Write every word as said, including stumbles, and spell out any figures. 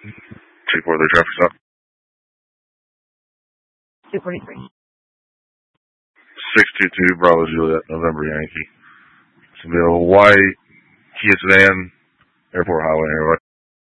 two forty-three traffic stop. two forty-three. six two two Bravo Juliet, November Yankee. It's going to be a white Kia sedan, Airport Highway area.